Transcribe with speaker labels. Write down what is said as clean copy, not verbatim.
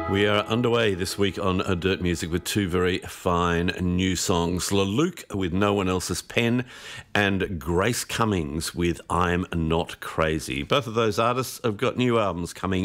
Speaker 1: We are underway this week on Dirt Music with two very fine new songs. LaLuke with No One Else's Pen and Grace Cummings with I'm Not Crazy. Both of those artists have got new albums coming